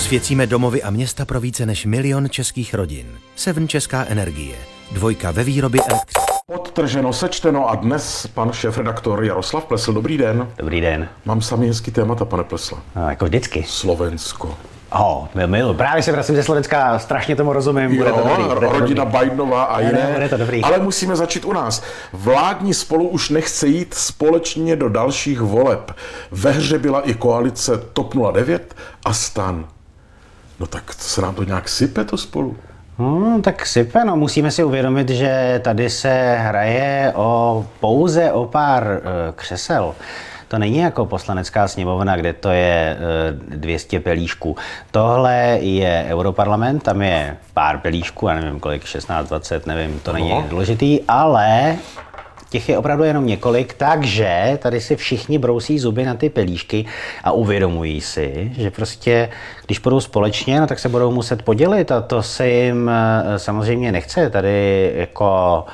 Osvěcíme domovy a města pro více než 1 000 000 českých rodin. Seven Česká energie. 2 ve výrobě elektřiny. Podtrženo, sečteno a dnes pan šéfredaktor Jaroslav Plesl. Dobrý den. Dobrý den. Mám samý hezký témata, pane Plesle. No, jako vždycky. Slovensko. Milu. Právě se vracím ze Slovenska, strašně tomu rozumím. Bude to dobrý. Rodina Bidenová a jiné. Bude to dobrý. Ale musíme začít u nás. Vládní Spolu už nechce jít společně do dalších voleb. Ve hře byla i koalice TOP 09 a STAN. No tak se nám to nějak sype to Spolu. Tak sype, no musíme si uvědomit, že tady se hraje pouze o pár křesel. To není jako poslanecká sněmovna, kde to je 200 pelíšků. Tohle je Europarlament, tam je pár pelíšků, já nevím kolik, 16, 20, nevím, to není důležitý, ale těch je opravdu jenom několik, takže tady si všichni brousí zuby na ty pelíšky a uvědomují si, že prostě, když půjdou společně, no tak se budou muset podělit a to se jim samozřejmě nechce. Tady jako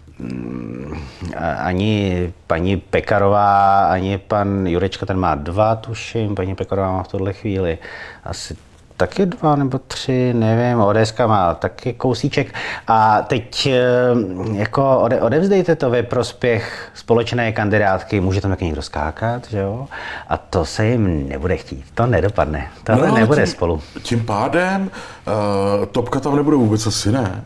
ani paní Pekarová, ani pan Jurečka, ten má 2, tuším, paní Pekarová má v tuhle chvíli asi taky 2 nebo 3, nevím, ODSka má taky kousíček. A teď jako odevzdejte to ve prospěch společné kandidátky, může tam taky někdo skákat, že jo? A to se jim nebude chtít, to nedopadne, tohle nebude Spolu. Tím pádem Topka tam nebude vůbec asi, ne?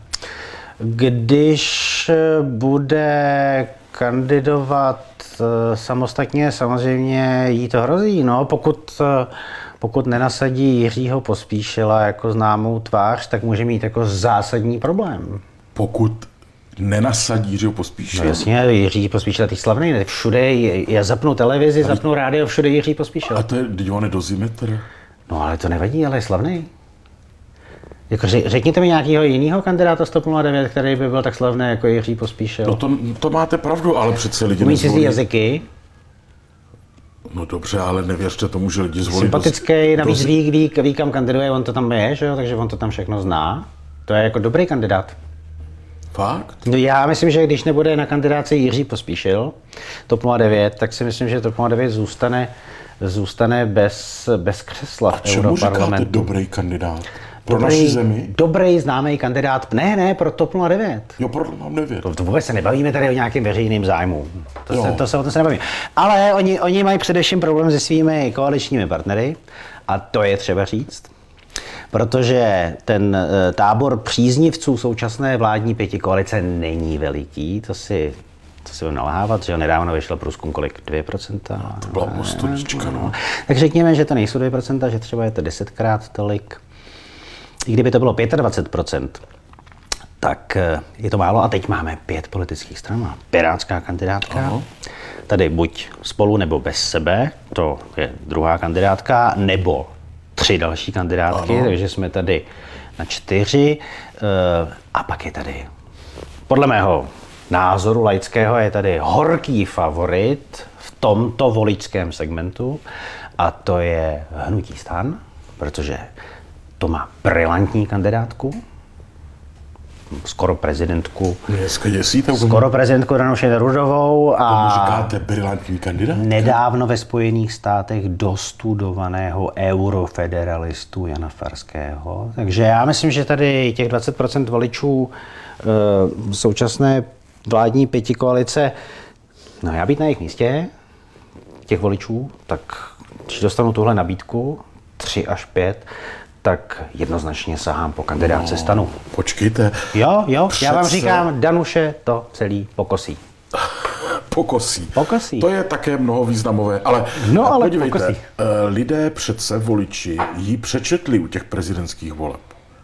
Když bude kandidovat samostatně, samozřejmě jí to hrozí, no, pokud nenasadí Jiřího Pospíšila jako známou tvář, tak může mít jako zásadní problém. Pokud nenasadí Jiřího Pospíšila? No jasně, Jiří Pospíšil je slavný, všude, já zapnu televizi, zapnu rádio, všude Jiří Pospíšil. A to je dívaný dozimetr. No ale to nevadí, ale je slavný. Jako řekněte mi nějakého jiného kandidáta z TOP 09, který by byl tak slavný jako Jiří Pospíšil. No to máte pravdu, ale přece lidi nezvolí. Umí cizí jazyky? No dobře, ale nevěřte tomu, že lidi zvolí. Sympatický, navíc ví, kam kandiduje, on to tam je, že jo? Takže on to tam všechno zná. To je jako dobrý kandidát. Fakt? No já myslím, že když nebude na kandidáce Jiří Pospíšil, TOP 09, tak si myslím, že TOP 09 zůstane bez křesla v Europarlamentu. A čemu říkáte dobrý kandidát? Pro naši zemi? Dobrý, známý kandidát. Ne, pro TOP 09. Jo, pro TOP 09. To vůbec se nebavíme tady o nějakém veřejným zájmu. To se o tom se nebavíme. Ale oni mají především problém se svými koaličními partnery a to je třeba říct. Protože ten tábor příznivců současné vládní pětikoalice není veliký, to si budeme nalhávat, že nedávno vyšel průzkum kolik? 2%? To byla mostodička, no. Tak řekněme, že to nejsou 2%, že třeba je to 10krát tolik. I kdyby to bylo 25%, tak je to málo a teď máme 5 politických stran. Pirátská kandidátka, tady buď Spolu nebo bez sebe, to je druhá kandidátka, nebo 3 další kandidátky, takže jsme tady na 4. A pak je tady, podle mého názoru laického, je tady horký favorit v tomto voličském segmentu a to je hnutí STAN, protože to má brilantní kandidátku, skoro prezidentku Danuši Nerudovou a tomu říkáte brilantní kandidát? Nedávno ve Spojených státech dostudovaného eurofederalistu Jana Farského. Takže já myslím, že tady těch 20% voličů současné vládní pětikoalice, no já být na jejich místě, těch voličů, tak když dostanu tuhle nabídku, 3 až 5, tak jednoznačně sahám po kandidátce STANu. Počkejte. Jo, já vám říkám, Danuše to celý pokosí. Pokosí. To je také mnohovýznamové, ale podívejte, pokosí. Lidé přece voliči jí přečetli u těch prezidentských voleb.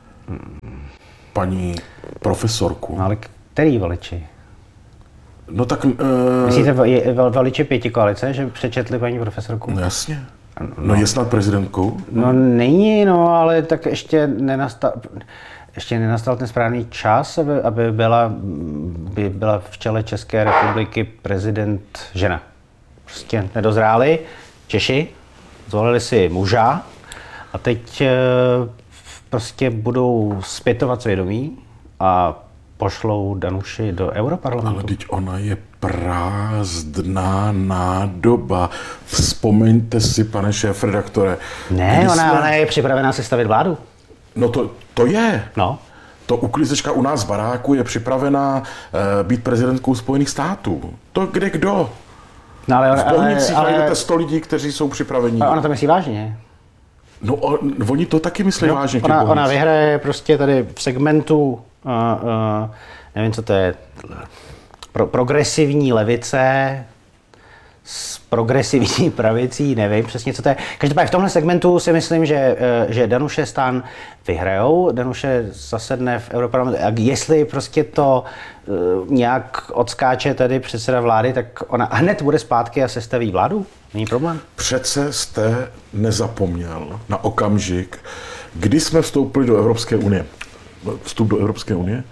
Paní profesorku. No ale který voliči? No tak... Myslíte voliči pětikoalice, že přečetli paní profesorku? No jasně. No je snad prezidentkou? No není, ale tak ještě nenastal ten správný čas, aby byla v čele České republiky prezident žena. Prostě nedozráli Češi, zvolili si muža a teď prostě budou zpětovat svědomí a pošlou Danuši do Europarlamentu. Ale teď ona je prázdná nádoba. Vzpomeňte si, pane šéfredaktore. Ne, kdy ona je připravená sestavit vládu. No to je. No. To uklízečka u nás v baráku je připravená být prezidentkou Spojených států. To kde kdo? No, V Polnicích najdete 100 lidí, kteří jsou připraveni. Ona to myslí vážně. No, oni to taky myslí vážně. Ona vyhraje prostě tady v segmentu, nevím, co to je, progresivní levice s progresivní pravicí, nevím přesně, co to je. Každopádně v tomhle segmentu si myslím, že Danuše STAN vyhrajou, Danuše zasedne v Europarlamentu. A jestli prostě to nějak odskáče tady předseda vlády, tak ona hned bude zpátky a sestaví vládu? Není problém? Přece jste nezapomněl na okamžik, kdy jsme vstoupili do Evropské unie. Vstup do Evropské unie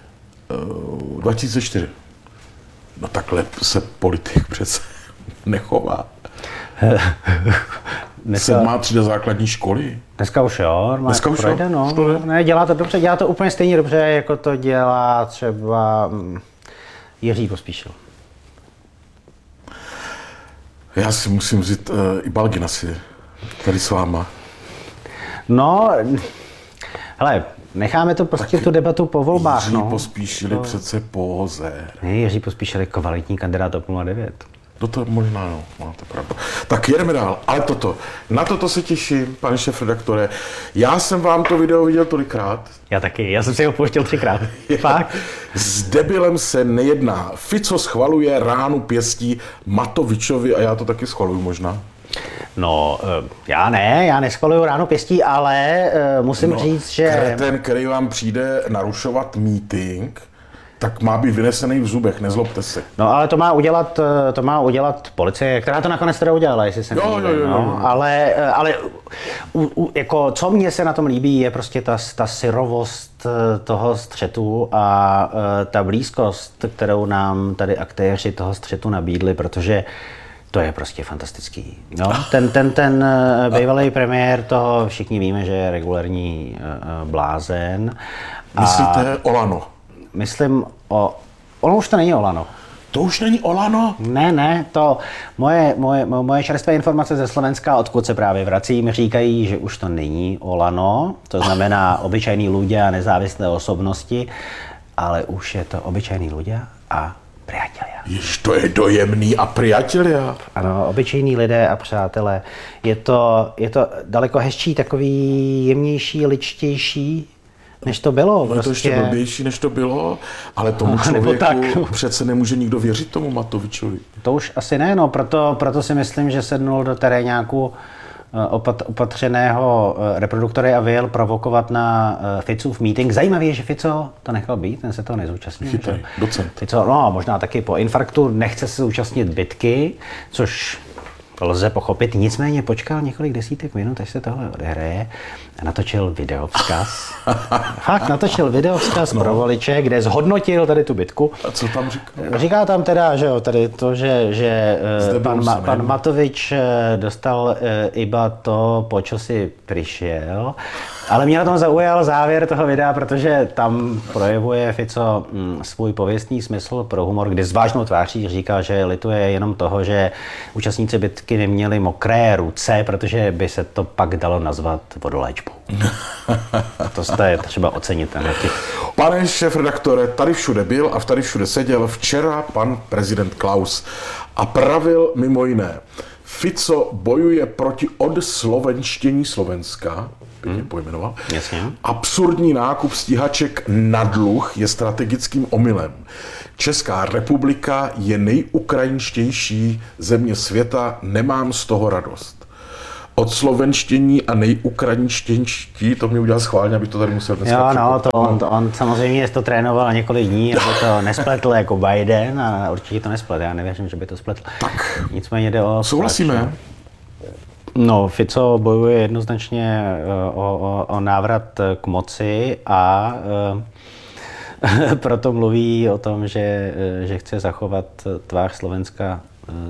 2004. No takhle se politik přece nechová. 7. třída základní školy. Dneska už jo. Dneska už projde, no. Ne, dělá to dobře, dělá to úplně stejně dobře, jako to dělá třeba Jiří Pospíšil. Já si musím vzít i Balgina si tady s váma. No, hele, necháme to prostě tu debatu po volbách. Jiří Pospíšili přece pózer. Ne, Jiří Pospíšil je kvalitní kandidát TOP 09. No to možná, no, máte pravdu. Tak jedeme dál, ale na toto se těším, pane šéfredaktore. Já jsem vám to video viděl tolikrát. Já taky, já jsem si ho pouštěl 3krát. Fakt? S debilem se nejedná. Fico schvaluje ránu pěstí Matovičovi a já to taky schvaluju možná. No, já neschvaluju ráno pěstí, ale musím říct, že... Ten, který vám přijde narušovat meeting, tak má být vynesený v zubech, nezlobte se. No, ale to má udělat policie, která to nakonec teda udělala, jestli se nemýlím. No. Ale jako, co mně se na tom líbí, je prostě ta syrovost toho střetu a ta blízkost, kterou nám tady aktéři toho střetu nabídli, protože to je prostě fantastický. No, ten bývalý premiér, toho všichni víme, že je regulární blázen. Myslíte Olano? Myslím ono už to není Olano. To už není Olano? Ne, to moje čerstvé informace ze Slovenska, odkud se právě vracím, říkají, že už to není Olano, to znamená obyčejný ľudia a nezávislé osobnosti, ale už je to obyčejný ľudia a priatelia. Jež to je dojemný a priatelia. Ano, obyčejní lidé a přátelé. Je to daleko hezčí, takový jemnější, ličtější, než to bylo. No je to ještě blbější, než to bylo, ale tomu člověku přece nemůže nikdo věřit, tomu Matovičovi. To už asi ne, no, proto si myslím, že sednul do teréňáku opatřeného reproduktory a vyjel provokovat na Ficův meeting. Zajímavé je, že Fico to nechal být, ten se toho nezúčastnil. Chytrý, docent. Fico, no, možná taky po infarktu nechce se zúčastnit bitky, což lze pochopit, nicméně počkal několik desítek minut, až se tohle odehraje a natočil videovzkaz. Fakt, natočil videovzkaz pro voliče, kde zhodnotil tady tu bitku. A co tam říká? Říká tam teda, že jo, tady to, že pan Matovič dostal iba to, po čo si přišel, ale mě na tom zaujal závěr toho videa, protože tam projevuje Fico svůj pověstný smysl pro humor, kdy s vážnou tváří říká, že lituje jenom toho, že účastníci bitky neměli mokré ruce, protože by se to pak dalo nazvat vodoléčbou. To je třeba ocenit. Pane šéfredaktore, tady všude byl a tady všude seděl včera pan prezident Klaus a pravil mimo jiné: Fico bojuje proti odslovenštění Slovenska, pěkně pojmenoval. Jasně. Absurdní nákup stíhaček na dluh je strategickým omylem. Česká republika je nejukrajinštější země světa, nemám z toho radost. Odslovenštění a nejukrajinštění, to mě udělal schválně, abych to tady musel dneska Jo, no, on samozřejmě to trénoval několik dní, aby to nespletl jako Biden a určitě to nespletl, já nevěřím, že by to spletl. Tak, nicméně jde o... souhlasíme. No, Fico bojuje jednoznačně o návrat k moci a proto mluví o tom, že chce zachovat tvář Slovenska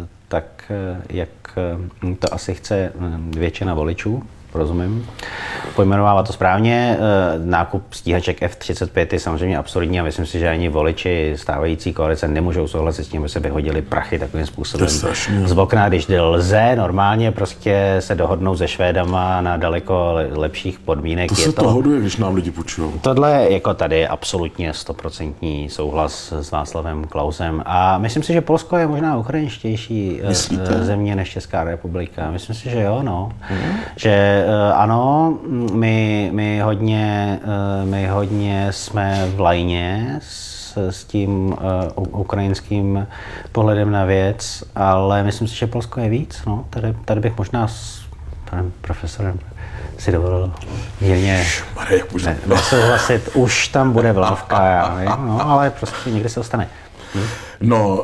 tak, jak to asi chce většina voličů, rozumím. pojmenovává to správně. Nákup stíhaček F-35 je samozřejmě absurdní a myslím si, že ani voliči stávající koalice nemůžou souhlasit s tím, aby se vyhodili prachy takovým způsobem z okna, když lze normálně prostě se dohodnout se Švédama na daleko lepších podmínek. To se to hoduje, když nám lidi půjčují. Tohle jako tady absolutně 100% souhlas s Václavem Klausem a myslím si, že Polsko je možná ukrajinštější země než Česká republika. Myslím si, že jo, no. Že ano, my hodně jsme v lajně s tím ukrajinským pohledem na věc, ale myslím si, že Polsko je víc. No. Tady bych možná s panem profesorem si dovolil mírně nesouhlasit. Už tam bude vlávka, já nevím, no, ale prostě někdy se to stane. No,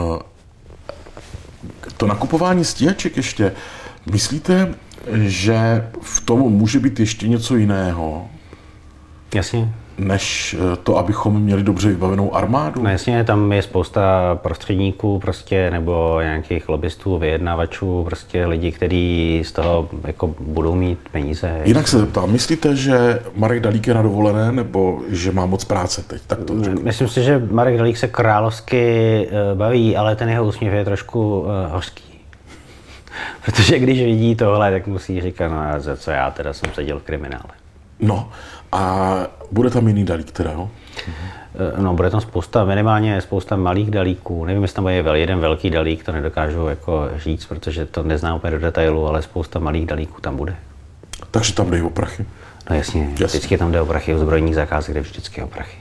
to nakupování stíhaček ještě, myslíte, že v tom může být ještě něco jiného? Jasně. Než to, abychom měli dobře vybavenou armádu? No jasně, tam je spousta prostředníků prostě, nebo nějakých lobbystů, vyjednavačů, prostě lidi, kteří z toho jako budou mít peníze. Jinak se zeptám, myslíte, že Marek Dalík je na dovolené, nebo že má moc práce teď? Tak to myslím si, že Marek Dalík se královsky baví, ale ten jeho úsměv je trošku hořký. Protože když vidí tohle, tak musí říkat, no za co já teda jsem seděl v kriminále. No a bude tam jiný Dalík teda, jo? No, bude tam minimálně spousta malých dalíků. Nevím, jestli tam bude jeden velký dalík, to nedokážu jako říct, protože to neznám úplně do detailu, ale spousta malých dalíků tam bude. Takže tam jde o prachy? No jasně. Vždycky tam jde o prachy, o zbrojních zakázek jde vždycky o prachy.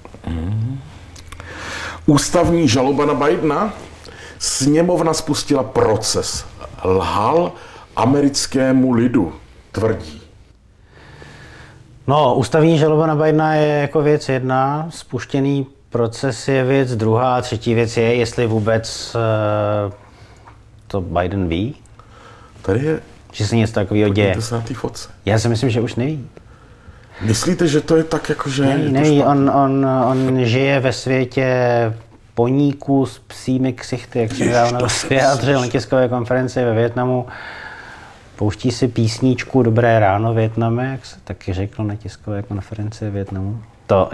Ústavní žaloba na Bidena. Sněmovna spustila proces. Lhal americkému lidu, tvrdí. No, ústavní žaloba na Bidena je jako věc jedna, spuštěný proces je věc druhá, třetí věc je, jestli vůbec to Biden ví. Tady je... Že se něco takového děje. Se na té fotce. Já si myslím, že už neví. Myslíte, že to je tak jako, že... Neví, on žije ve světě poníků s psími ksichty, jak se nedávno vyjádřil na tiskové konferenci ve Vietnamu. Pouští si písničku Dobré ráno Vietname, jak se taky řekl na tiskové konferenci ve Vietnamu. To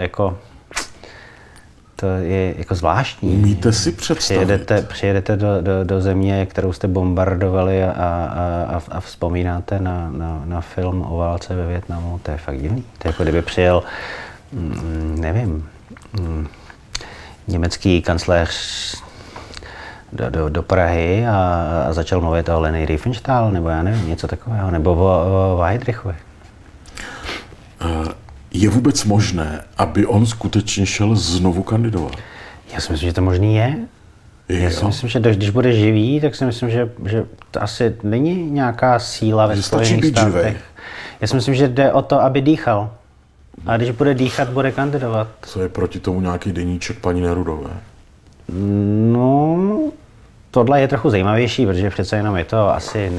je jako zvláštní. Umíte si představit? Přijedete do země, kterou jste bombardovali a vzpomínáte na film o válce ve Vietnamu. To je fakt divný. To je jako kdyby přijel, nevím, německý kancléř do Prahy a začal mluvit o Leni Riefenstahl, nebo já nevím, něco takového, nebo o Heydrichovi. Je vůbec možné, aby on skutečně šel znovu kandidovat? Já si myslím, že to možný je. Já si myslím, že když bude živý, tak si myslím, že to asi není nějaká síla ve Spojených státech. Já si myslím, že jde o to, aby dýchal. A když bude dýchat, bude kandidovat. Co je proti tomu nějaký deníček paní Nerudové? No, tohle je trochu zajímavější, protože přece jenom je to asi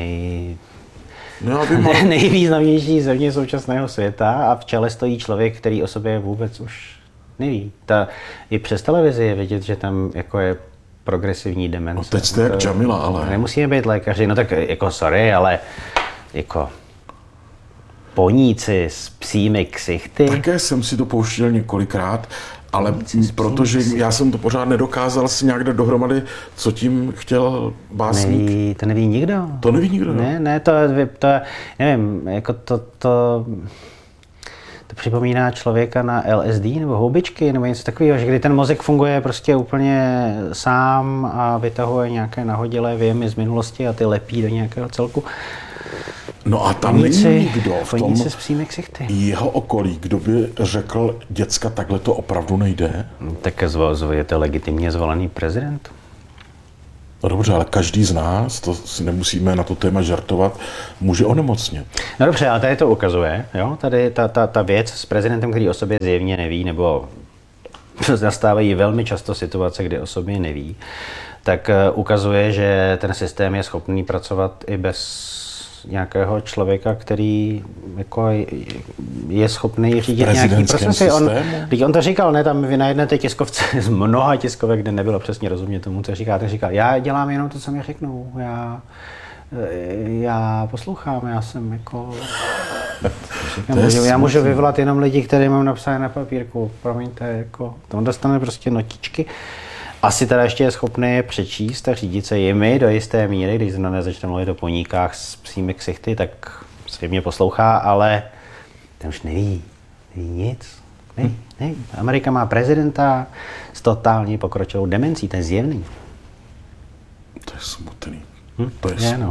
nejvýznamnější země současného světa a v čele stojí člověk, který o sobě vůbec už neví. I přes televizi je vidět, že tam jako je progresivní demence. No teď jste jak Jamila, ale... Nemusíme být lékaři, no tak jako sorry, ale jako poníci s psími ksichty. Také jsem si to pouštěl několikrát, ale protože já jsem to pořád nedokázal si nějak dát dohromady, co tím chtěl básník. To neví nikdo. To neví nikdo, no? Ne, to nevím, jako to připomíná člověka na LSD nebo houbičky nebo něco takového, že kdy ten mozek funguje prostě úplně sám a vytahuje nějaké nahodilé věmy z minulosti a ty lepí do nějakého celku. No a tam není nikdo v tom s psími ksichty. Jeho okolí, kdo by řekl, děcka, takhle to opravdu nejde? Tak je to legitimně zvolený prezident. No dobře, ale každý z nás, to si nemusíme na to téma žartovat, může onemocnit. No dobře, ale tady to ukazuje, jo? Tady ta věc s prezidentem, který o sobě zjevně neví, nebo nastávají velmi často situace, kdy o sobě neví, tak ukazuje, že ten systém je schopný pracovat i bez nějakého člověka, který jako je schopný řídit nějaký procesy. On to říkal, ne, tam vy najednete tiskovce z mnoha tiskovek, kde nebylo přesně rozumět tomu, co říká. Tak říkal, já dělám jenom to, co mi řeknou. Já poslouchám, já jsem jako Já můžu vyvolat jenom lidi, které mám napsané na papírku. Promiňte, jako, tam dostane prostě notičky. Asi teda ještě je schopný je přečíst a řídit se jimi do jisté míry, když zrovna nezačne mluvit o poníkách s psími ksichty, tak mě poslouchá, ale ten už neví nic. Neví. Amerika má prezidenta s totálně pokročilou demencí, ten je zjevný. To je smutný. To je smutný. No.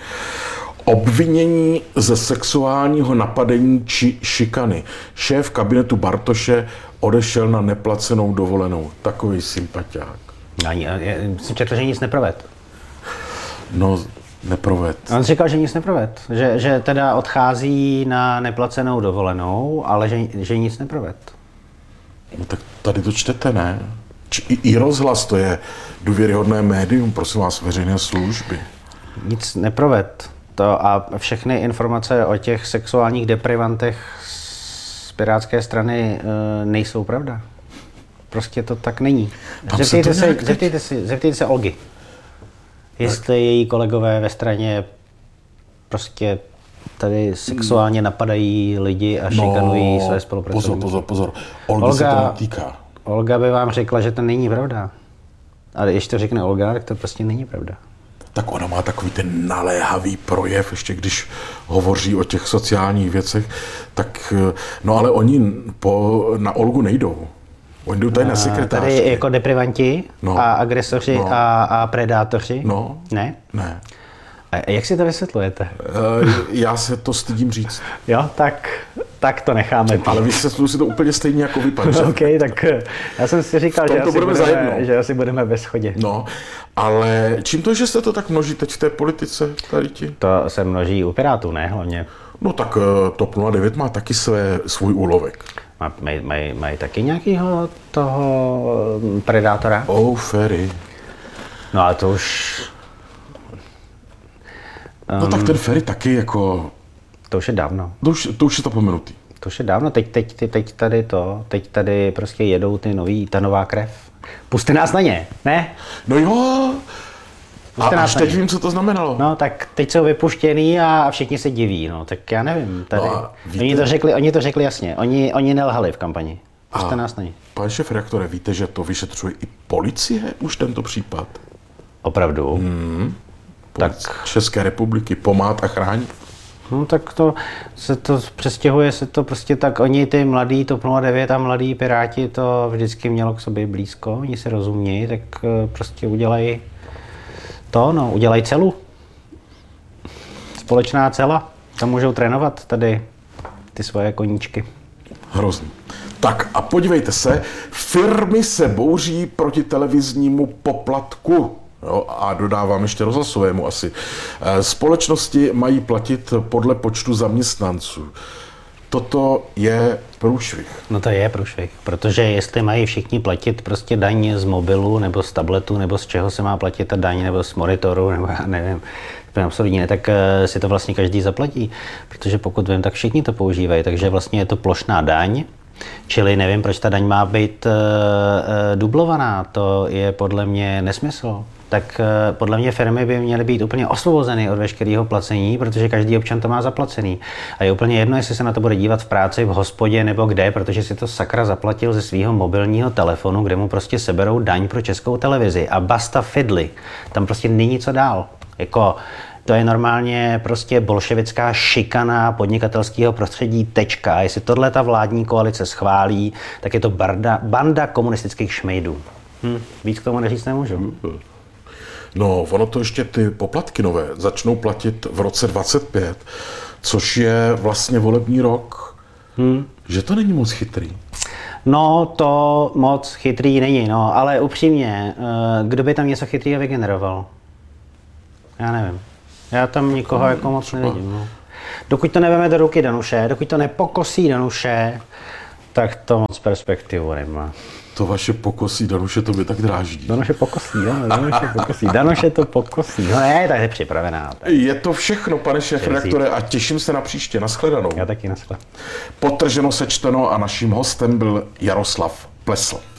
Obvinění ze sexuálního napadení či šikany. Šéf kabinetu Bartoše odešel na neplacenou dovolenou. Takový sympatiák. Já jsem četl, že nic neproved. No, neproved. On říkal, že nic neproved. Že teda odchází na neplacenou dovolenou, ale že nic neproved. No tak tady to čtete, ne? I rozhlas, to je důvěryhodné médium, prosím vás, veřejné služby. Nic neproved. To a všechny informace o těch sexuálních deprivantech z pirátské strany nejsou pravda. Prostě to tak není. Zeptejte se Olgy. Jestli její kolegové ve straně prostě tady sexuálně napadají lidi a šikanují své spolupracovníky. Pozor. Olga se to netýká. Olga by vám řekla, že to není pravda. Ale když to řekne Olga, tak to prostě není pravda. Tak ona má takový ten naléhavý projev, ještě když hovoří o těch sociálních věcech, tak, no ale oni na Olgu nejdou. Oni jdou tady na sekretářky. Tady jako deprivanti a agresoři a predátoři? No. Ne? Ne. A jak si to vysvětlujete? Já se to stydím říct. Jo, tak to necháme. Ale vysvětluji si to úplně stejně jako vy, pane šéf. OK, tak já jsem si říkal, že asi budeme ve shodě. No, ale čím to, že se to tak množí teď v té politice, tady ti? To se množí u Pirátů, ne, hlavně. No tak TOP 09 má taky svůj úlovek. Mají taky nějakého toho predátora? Ferry. No a to už... No tak ten Ferry taky jako... To už je dávno. To už je to pomenutý. To už je dávno, teď tady prostě jedou ta nová krev. Puste nás na ně, ne? No jo, a až teď vím, co to znamenalo. No tak teď jsou vypuštěný a všichni se diví, no tak já nevím, tady. No oni to řekli jasně, oni nelhali v kampani. Puste nás na ně. Pane šéfredaktore, víte, že to vyšetřuje i policie už tento případ? Opravdu? Tak České republiky pomáhat a chránit. No tak přestěhuje se to prostě tak, oni ty mladí TOP 09 a mladí Piráti to vždycky mělo k sobě blízko, oni se rozumějí, tak prostě udělají celu. Společná cela, tam můžou trénovat tady ty svoje koníčky. Hrozný. Tak a podívejte se, firmy se bouří proti televiznímu poplatku. Jo, a dodávám ještě rozhlasovému asi. Společnosti mají platit podle počtu zaměstnanců. Toto je průšvih. No to je průšvih, protože jestli mají všichni platit prostě daň z mobilu, nebo z tabletu, nebo z čeho se má platit ta daň, nebo z monitoru, nebo já nevím, absolutně, tak si to vlastně každý zaplatí. Protože pokud vím, tak všichni to používají, takže vlastně je to plošná daň. Čili nevím, proč ta daň má být dublovaná, to je podle mě nesmysl. Tak podle mě firmy by měly být úplně osvobozeny od veškerého placení, protože každý občan to má zaplacený. A je úplně jedno, jestli se na to bude dívat v práci, v hospodě nebo kde, protože si to sakra zaplatil ze svého mobilního telefonu, kde mu prostě seberou daň pro Českou televizi. A basta fidly. Tam prostě není co dál. Jako, to je normálně prostě bolševická šikana podnikatelského prostředí, tečka. A jestli tohle ta vládní koalice schválí, tak je to banda komunistických šmejdů. Víc k tomu neříct nemůžu. No, ono to ještě ty poplatky nové začnou platit v roce 2025, což je vlastně volební rok. Že to není moc chytrý. No, to moc chytrý není, no, ale upřímně, kdo by tam něco chytrýho vygeneroval? Já nevím. Já tam nikoho jako moc nevidím. No. Dokud to neveme do ruky Danuše, dokud to nepokosí Danuše, tak to moc perspektivu nemá. To vaše pokosí, Danuše, to by tak dráždí. Danuše pokosí, Danuše to pokosí. No ne, tak je připravená. Tak. Je to všechno, pane šéfredaktore, a těším se na příště. Naschledanou. Já taky naschle. Podtrženo, sečteno a naším hostem byl Jaroslav Plesl.